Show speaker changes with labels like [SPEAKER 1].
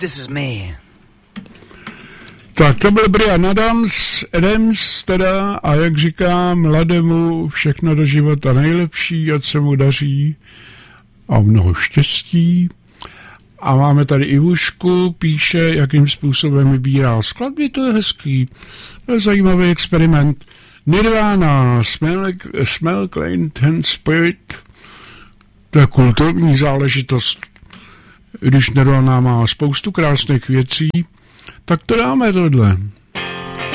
[SPEAKER 1] This is me.
[SPEAKER 2] Tak to byl Bryan Adams teda, a jak říká mladému všechno do života nejlepší, ať se mu daří a mnoho štěstí. A máme tady Ivušku, píše, jakým způsobem vybírá skladby, to je hezký, to je zajímavý experiment. Nirvana, Smell Clean Ten Spirit, to je kulturní záležitost. Když Nirvana má spoustu krásných věcí, tak to dáme tohle.